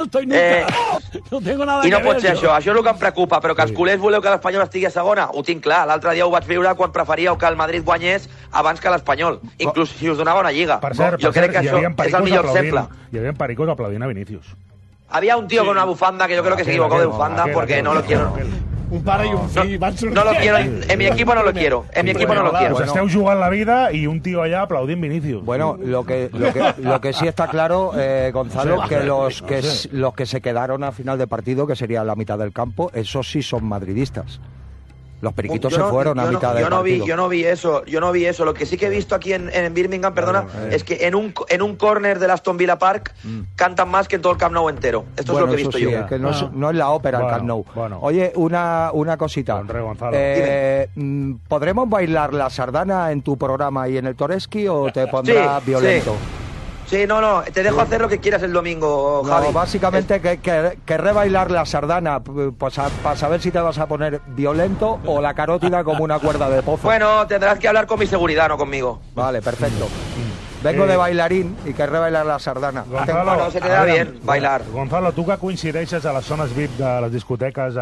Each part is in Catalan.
estoy nunca. No tengo nada I no que pot ver, ser jo. això és el que em preocupa, però que els culers voleu que l'Espanyol estigui a segona, ho tinc clar. L'altre dia ho vaig viure quan preferíeu que el Madrid guanyés abans que l'Espanyol, inclús si us donava una lliga. Per cert, Jo crec que això és el millor exemple. Hi havia pericos aplaudint a Vinicius. Había un tío con una bufanda que yo creo que se equivocó de bufanda porque no lo quiero. Un pare i un fill van sortir. No lo quiero, en mi equipo no lo quiero. En mi equipo no lo quiero. Us esteu jugant la vida i un tío allà aplaudint Vinicius. Bueno, lo que sí está claro, Gonzalo, que los que se quedaron a final de partido, que sería la mitad del campo, esos sí son madridistas. Los periquitos se fueron a mitad del partido. Yo no vi eso. Lo que sí que he visto aquí en Birmingham, perdona, es que en un córner del Aston Villa Park cantan más que en todo el Camp Nou entero. Esto es lo que he visto sí, yo. Es que no es la ópera el Camp Nou. Bueno. Oye, una cosita. Gonzalo. ¿Podremos bailar la sardana en tu programa y en el Toreski o te pondrá violento? Sí, no, te dejo hacer lo que quieras el domingo, Javi. No, básicamente querré bailar la sardana pues para saber si te vas a poner violento o la carótida como una cuerda de pozo. Bueno, tendrás que hablar con mi seguridad, no conmigo. Vale, perfecto. Vengo de bailarín y querré bailar la sardana. Gonzalo, Bueno, se te da bien bailar. Gonzalo, tu que coincideixes a les zones VIP de les discoteques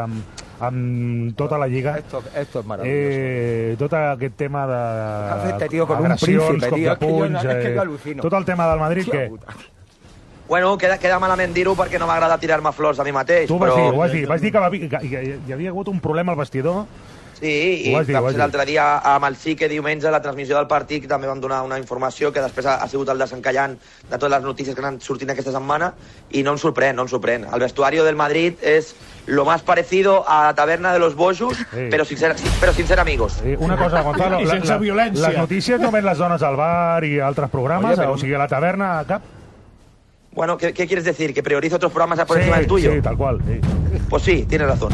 amb tota la lliga. Esto es maravilloso. Tot aquest tema de Este tío con un agressions, príncipe, tío. copiapunys, Es que yo alucino. tot el tema del Madrid, què? Bueno, queda malament dir-ho perquè no m'agrada tirar-me flors a mi mateix. Tu ho però... vas dir que hi havia hagut un problema al vestidor. Sí, i l'altre dia amb el que diumenge a la transmissió del partit també van donar una informació que després ha sigut el desencallant de totes les notícies que han sortit aquesta setmana i no em sorprèn. El vestuario del Madrid es lo más parecido a la taberna de los bojos, pero sin ser amigos. Una cosa, Gonzalo, I sense violència. les notícies només les dones al bar i altres programes, o sigui, a la taverna, cap? Bueno, ¿qué quieres decir? ¿Que priorizo otros programas por encima del tuyo? Sí, tal cual. Sí. Pues sí, tienes razón.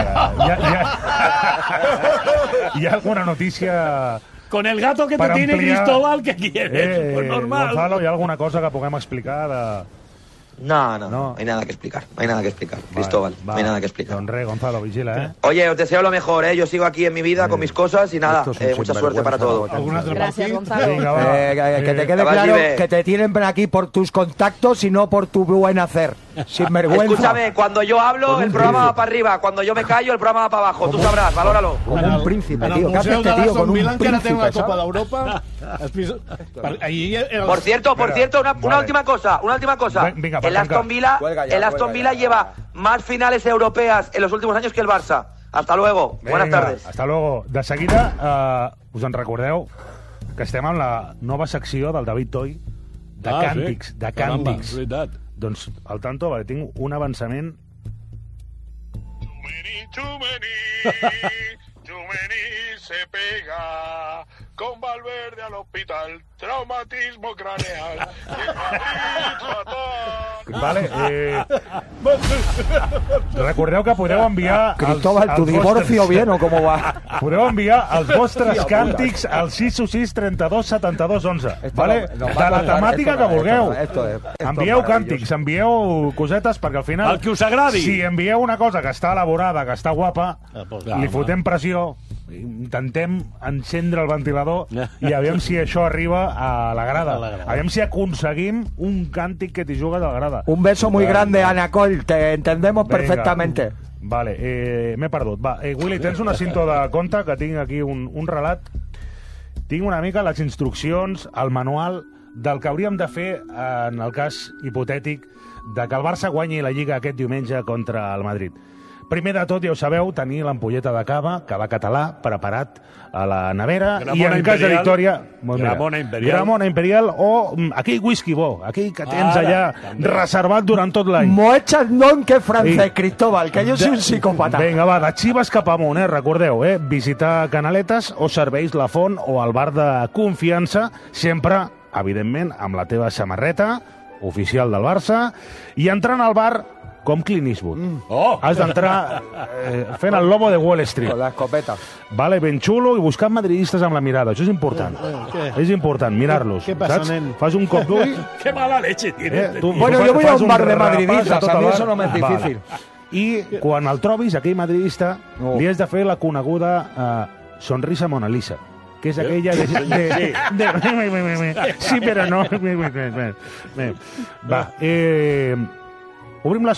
¿Y alguna noticia Con el gato que te tiene Cristóbal, ¿qué quieres? Pues normal. Gonzalo, ¿hi ha alguna cosa que puguem explicar de...? No hay nada que explicar. Cristóbal, no hay nada que explicar. Don Rey, Gonzalo, vigila, ¿eh? Oye, os deseo lo mejor, ¿eh? Yo sigo aquí en mi vida con mis cosas y nada, mucha suerte para todo. Gracias, Gonzalo. Venga, va. Que te quede claro que te tienen aquí por tus contactos y no por tu buen hacer. Sin vergüenza. Escúchame, cuando yo hablo, el programa va para arriba. Cuando yo me callo, el programa va para abajo. Tú sabrás, valóralo. Como un príncipe, en tío. el ¿Qué hace Museu este de tío con un Milan, que ara té una príncipe, Copa ¿sabes? d'Europa. Por cierto, una última cosa. Venga, El Aston Villa lleva más finales europeas en los últimos años que el Barça. Hasta luego. Buenas tardes. Hasta luego. De seguida, us en recordeu que estem amb la nova secció del David Toy de càntics. Sí. De Caramba, càntics. veritat. Doncs, al tanto, perquè tinc un avançament. Too many se pega con Valverde al hospital, traumatismo craneal. Vale, recordeu que podeu enviar... Cristóbal, ¿tu divorcio bien o cómo va? Podeu enviar els vostres càntics al 616 32 72 11. Vale? De la temàtica que vulgueu. Envieu càntics, envieu cosetes, perquè al final... El que us agradi. Si envieu una cosa que està elaborada, que està guapa, pues clar, li fotem pressió, intentem encendre el ventilador i aviam si això arriba a la grada. Aviam si aconseguim un càntic que t'hi jugues a la grada. Un beso muy grande, Ana Col. Te entendemos perfectamente. Vale, m'he perdut. Va, Willy, tens una cinta de compte, que tinc aquí un relat. Tinc una mica les instruccions, el manual del que hauríem de fer en el cas hipotètic de que el Barça guanyi la Lliga aquest diumenge contra el Madrid. Primer de tot, ja ho sabeu, tenir l'ampolleta de cava català preparat a la nevera i en cas de victòria... Gramona Imperial o aquell whisky bo, aquell que tens allà reservat durant tot l'any. Moechas non que francès, Cristóbal, que jo soy un psicòpata. Vinga, va, de Chivas cap amunt, recordeu, visitar Canaletes o serveis La Font o el bar de confiança, sempre, evidentment, amb la teva samarreta oficial del Barça, i entrant al bar com Clint Eastwood. Has d'entrar fent el lobo de Wall Street. Con la escopeta. Vale, ben xulo, i buscant madridistes amb la mirada. Això és important. És important, mirar-los. ¿Qué pasa, saps? nen? Fas un cop d'ull... Qué mala leche tiene. Bueno, yo voy a un bar de madridistas, a mí eso no me es difícil. I quan el trobis, aquell madridista, li has de fer la coneguda sonrisa Mona Lisa, que és aquella de sí, però no. Va, obrim les